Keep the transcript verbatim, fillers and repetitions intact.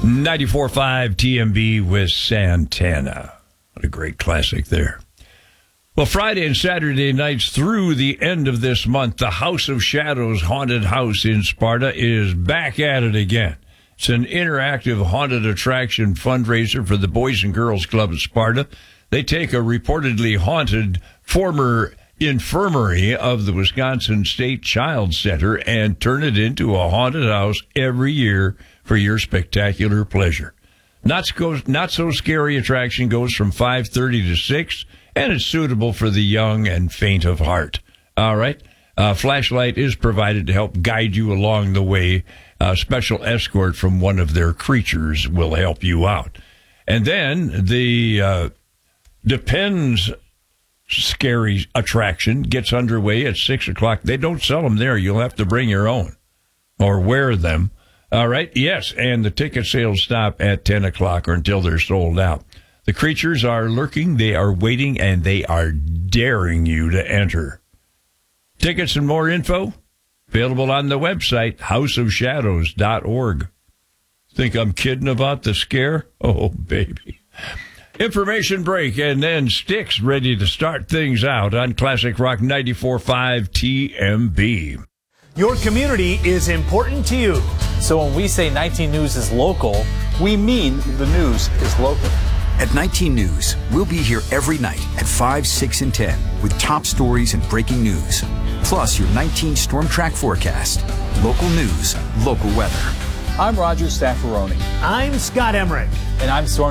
ninety-four point five T M B with Santana. What a great classic there. Well, Friday and Saturday nights through the end of this month, the House of Shadows Haunted House in Sparta is back at it again. It's an interactive haunted attraction fundraiser for the Boys and Girls Club of Sparta. They take a reportedly haunted former infirmary of the Wisconsin State Child Center and turn it into a haunted house every year for your spectacular pleasure. Not so, not so scary attraction goes from five thirty to six, and it's suitable for the young and faint of heart. All right. A flashlight is provided to help guide you along the way. A special escort from one of their creatures will help you out. And then the uh, Depends scary attraction gets underway at six o'clock. They don't sell them there. You'll have to bring your own or wear them. All right. Yes. And the ticket sales stop at ten o'clock or until they're sold out. The creatures are lurking. They are waiting and they are daring you to enter. Tickets and more info available on the website, house of shadows dot org. Think I'm kidding about the scare? Oh, baby. Information break, and then Styx ready to start things out on Classic Rock ninety-four point five T M B. Your community is important to you. So when we say nineteen News is local, we mean the news is local. At nineteen News, we'll be here every night at five, six, and ten with top stories and breaking news. Plus your nineteen Storm Track forecast. Local news, local weather. I'm Roger Staffaroni. I'm Scott Emmerich. And I'm Storm